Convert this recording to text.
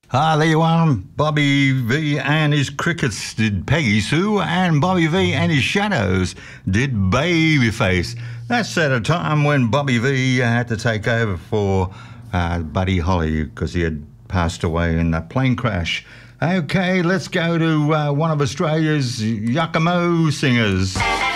There you are. Bobby V and his Crickets did Peggy Sue, and Bobby V and his Shadows did Babyface. That's at a time when Bobby V had to take over for Buddy Holly because he had passed away in that plane crash. Okay, let's go to one of Australia's Yakimo singers.